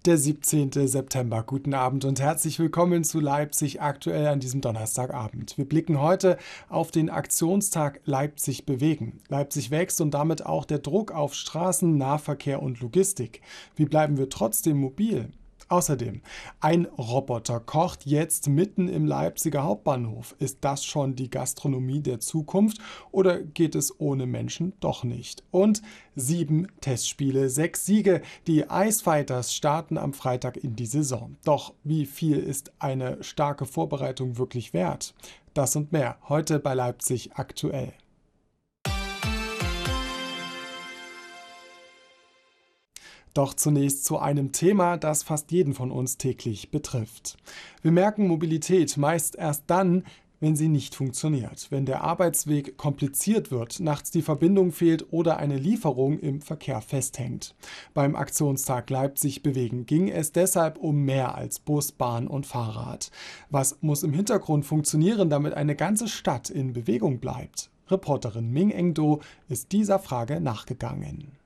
Der 17. September. Guten Abend und herzlich willkommen zu Leipzig aktuell an diesem Donnerstagabend. Wir blicken heute auf den Aktionstag Leipzig bewegen. Leipzig wächst und damit auch der Druck auf Straßen, Nahverkehr und Logistik. Wie bleiben wir trotzdem mobil? Außerdem, ein Roboter kocht jetzt mitten im Leipziger Hauptbahnhof. Ist das schon die Gastronomie der Zukunft oder geht es ohne Menschen doch nicht? Und 7 Testspiele, 6 Siege. Die Ice Fighters starten am Freitag in die Saison. Doch wie viel ist eine starke Vorbereitung wirklich wert? Das und mehr heute bei Leipzig aktuell. Doch zunächst zu einem Thema, das fast jeden von uns täglich betrifft. Wir merken Mobilität meist erst dann, wenn sie nicht funktioniert, wenn der Arbeitsweg kompliziert wird, nachts die Verbindung fehlt oder eine Lieferung im Verkehr festhängt. Beim Aktionstag Leipzig bewegen ging es deshalb um mehr als Bus, Bahn und Fahrrad. Was muss im Hintergrund funktionieren, damit eine ganze Stadt in Bewegung bleibt? Reporterin Ming Engdo ist dieser Frage nachgegangen.